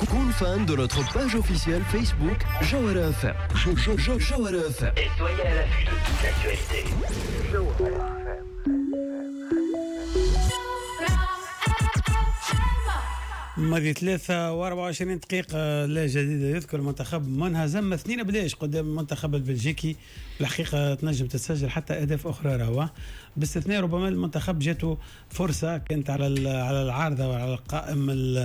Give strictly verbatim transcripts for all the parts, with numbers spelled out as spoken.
كون فان de notre page officielle Facebook Jawara F M. Jawara F M. Et soyez à l'affût de toute l'actualité. ماضي ثلاثة وأربعة وعشرين دقيقة لا جديدة. يذكر المنتخب منهزم اثنين بلاش قدام المنتخب البلجيكي. الحقيقة تنجم تسجل حتى أهداف أخرى روا، باستثناء ربما المنتخب جاته فرصة كانت على على العارضة وعلى القائم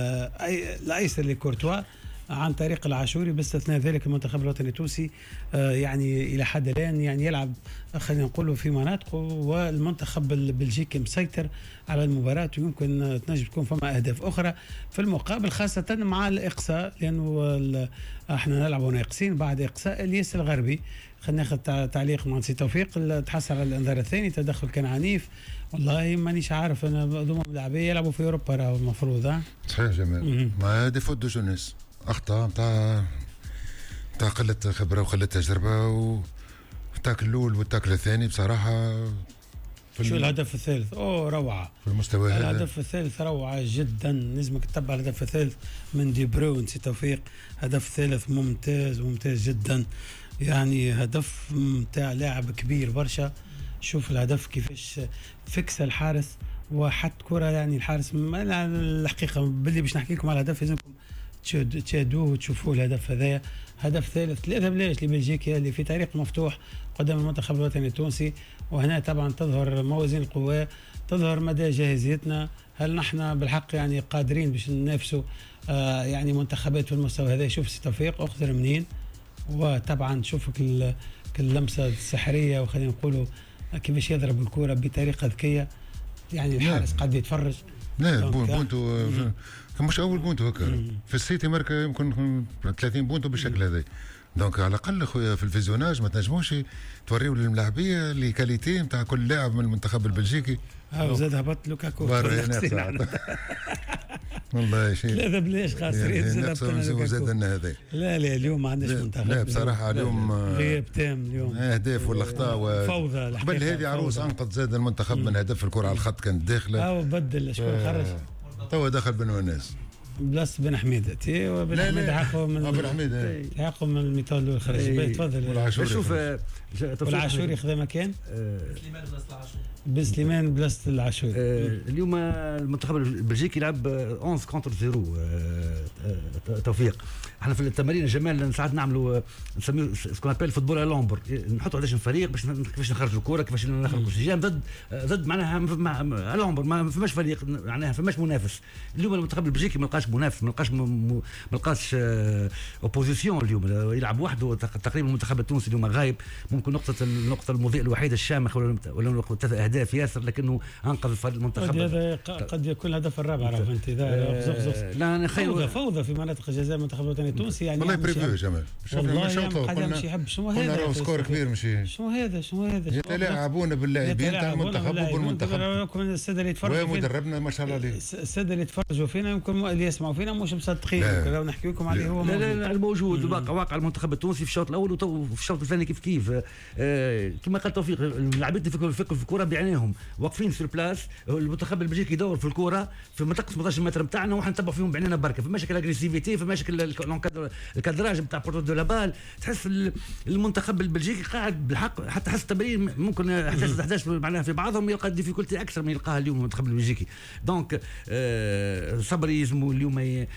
الأيسر لكورتوا عن طريق العاشوري. باستثناء ذلك المنتخب الوطني التونسي آه يعني الى حد الان يعني يلعب خلينا نقول في مناطقه، والمنتخب البلجيكي مسيطر على المباراه، ويمكن تنجم تكون فما اهداف اخرى في المقابل، خاصه مع الاقصاء، لانه احنا نلعبوا ناقصين بعد اقصاء الياس الغربي. خلينا ناخذ تعليق مع سي توفيق. تحصل على الانذار الثاني، تدخل كان عنيف. والله مانيش عارف انا هذوما لاعبين يلعبوا في اوروبا راهو المفروض. صحيح جمال، ما دي فوت دو جونيس، اخطاء نتاع نتاع قله خبره وقله تجربه، والتاك الاول والتاك الثاني بصراحه. شو الهدف الثالث؟ اوه روعه في المستوى هذا. الهدف الثالث روعه جدا، لازمك تتبع الهدف الثالث من دي بروين سي توفيق. هدف ثالث ممتاز ممتاز جدا، يعني هدف نتاع لاعب كبير برشا. شوف الهدف كيفاش فكس الحارس وحط كره، يعني الحارس الحقيقه باللي باش نحكي لكم على الهدف لازمكم تشاهدوه وتشوفوه. الهدف هذايا هدف ثالث ثلاثة بلاش لبلجيكا اللي في طريق مفتوح قدام المنتخب الوطني التونسي. وهنا طبعا تظهر موازين القوى، تظهر مدى جاهزيتنا. هل نحن بالحق يعني قادرين باش ننافسوا آه يعني منتخبات في المستوى هذا؟ شوف سي توفيق اخذر منين، وطبعا شوفك اللمسه السحريه، وخلينا نقولوا كيفاش يضرب الكره بطريقه ذكيه. يعني الحارس قاعد يتفرج. لا بونتو مش اول بونتو هكا في السيتي ماركه يمكن ثلاثين بونتو بالشكل هذا. دونك على الاقل خويا في الفيزيوناج ما تنجموش توريو للملاعبيه لي كاليتي نتاع كل لاعب من المنتخب البلجيكي. ها زاد هبط لوكاكو والله شيء ثلاثة بلاش خاسرين. زاد لنا هذا. لا لا اليوم ما عندناش منتخب. لا بصراحه اليوم غياب تام اليوم، اهداف والاخطاء و... فوضى. قبل هذه عروس انقذ زاد المنتخب من هدف الكره على الخط كانت داخله. اه بدل شكون خرج؟ توا دخل بن وناس بلاص بن حميد. تي وبن حميد عاقوا من بن حميد عاقوا من الميطال الاول خرج. تفضل. والعاشوري شوف والعاشوري خذا مكان سليمان بلاصه العاشوري. بسليمان بلاصه العاشوري. اليوم المنتخب البلجيكي يلعب احداشر كونتر زيرو. توفيق احنا في التمارين جمال ساعات نعملوا نسميه سكون ابل فوتبول لومبر، نحطوا عشرين فريق باش كيفاش نخرجوا الكره، كيفاش نخرجوا السجام ضد ضد معناها لومبر. ما فماش فريق معناها فماش منافس. اليوم المنتخب البلجيكي ما لقاش منافس، ما لقاش ما لقاش اوبوزيسيون. اليوم يلعب وحده تقريبا. المنتخب التونسي اليوم غايب. ممكن نقطه النقطه المضيئه الوحيده الشامخ ولا ثلاث اهداف ياسر، لكنه انقذ المنتخب. هذا قد يكون الهدف الرابع. راهو انت ذا لا انا فوضى فوضى في مناطق الجزاء المنتخب الوطني التونسي. يعني والله بريفيو جمال والله قاعد يمشي يحب. شنو هذا؟ قلنا سكور كبير مشي. شنو هذا شنو هذا؟ يتلاعبون باللاعبين تاع المنتخب وبالمنتخب. الساده اللي يتفرجوا فينا ومدربنا ما شاء الله عليه. الساده اللي يتفرجوا فينا يمكن اللي يسمعوا فينا مش مصدقين. راهو نحكي لكم عليه هو لا لا لا الموجود واقع واقع المنتخب التونسي في الشوط الاول وفي الشوط الثاني كيف كيف. آه كما قال توفيق اللاعبين يفكروا في الكره بعينيهم، واقفين في البلاس. المنتخب البلجيكي يدور في الكره في منطقه سبعطاش متر نتاعنا، وحنا نتبعوا فيهم بعينينا بركه. في مشاكل الاغريسيفيتي، في مشاكل الكادراج نتاع بورتو دو لابال. تحس المنتخب البلجيكي قاعد بالحق حتى حس التمرين ممكن احداث احداث معناها في بعضهم يلقى ديفيكولتي اكثر من يلقاها اليوم المنتخب البلجيكي. دونك آه صبري يلزموا اليوم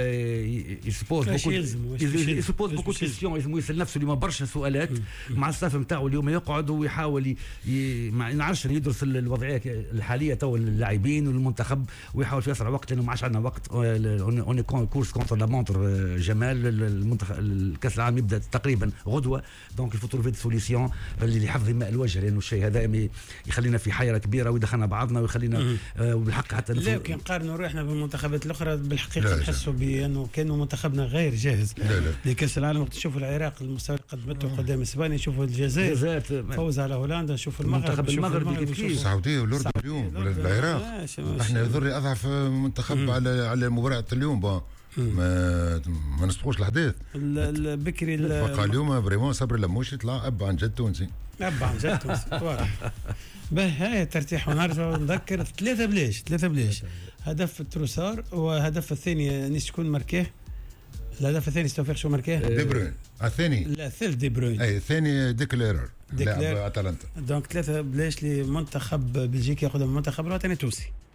يسبوز بوكو يسبوز بوكو كيسيون، يلزموا يسال نفسه اليوم برشا سؤالات مع الستاف نتاعو. اليوم يقعد ويحاول ما نعرفش يدرس الوضعيه الحاليه تو اللاعبين والمنتخب، ويحاول في اسرع وقت لانه ما عادش عندنا وقت. اون كورس كونتر لا مونتر جمال. المنتخب الكاس العالم يبدا تقريبا غدوه، دونك الفو تروفي سوليسيون اللي يحفظ ماء الوجه، لانه الشيء هذا يخلينا في حيره كبيره ويدخلنا بعضنا ويخلينا آه وبالحق حتى لا كي نقارنوا روحنا بالمنتخبات الاخرى بالحقيقه نحسوا بانه كانوا منتخبنا غير جاهز لكاس العالم. وقت تشوفوا العراق المستوى اللي قدمته قدام اسبانيا، نشوفوا الجزائر فوز على هولندا، نشوفوا المغرب المغرب كيف السعوديه والاردن اليوم ولا العراق. احنا يضر اضعف منتخب على على مباراه اليوم با ما ما نسبقوش الاحداث. البكري بقى اليوم فريمون صبري لموش يطلع اب عن جد تونسي. اب عن جد تونسي واضح. به هاي ترتيح. ونرجع نذكر ثلاثة بلاش ثلاثة بلاش هدف التروسار، وهدف الثاني نيش تكون ماركيه الهدف الثاني توفيق شو ماركاه؟ دي بروين الثاني. لا الثالث دي بروين. اي الثاني ديكليرر لاعب ديكلير. اتلانتا. دونك ثلاثة بلاش لمنتخب بلجيكا ياخذ المنتخب الوطني التونسي.